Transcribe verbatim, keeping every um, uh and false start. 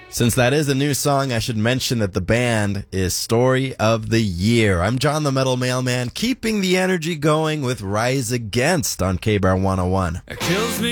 Since that is a new song, I should mention that the band is Story of the Year. I'm John the Metal Mailman, keeping the energy going with Rise Against on K-Bar one oh one. It kills me.